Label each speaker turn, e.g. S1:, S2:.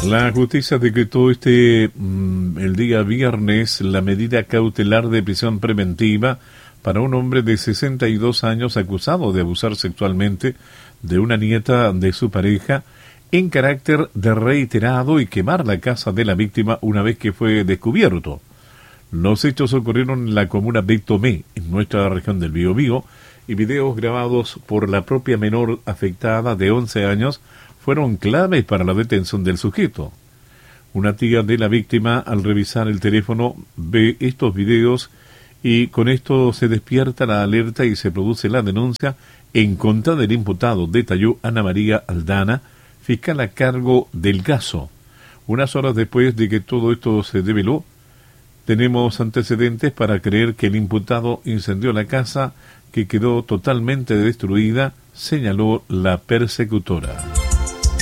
S1: La justicia decretó el día viernes la medida cautelar de prisión preventiva para un hombre de 62 años acusado de abusar sexualmente de una nieta de su pareja en carácter de reiterado y quemar la casa de la víctima una vez que fue descubierto. Los hechos ocurrieron en la comuna de Tomé, en nuestra región del Biobío, y videos grabados por la propia menor afectada de 11 años fueron claves para la detención del sujeto. Una tía de la víctima, al revisar el teléfono, ve estos videos y con esto se despierta la alerta y se produce la denuncia en contra del imputado, detalló Ana María Aldana, fiscal a cargo del caso. Unas horas después de que todo esto se develó, tenemos antecedentes para creer que el imputado incendió la casa, que quedó totalmente destruida, señaló la persecutora.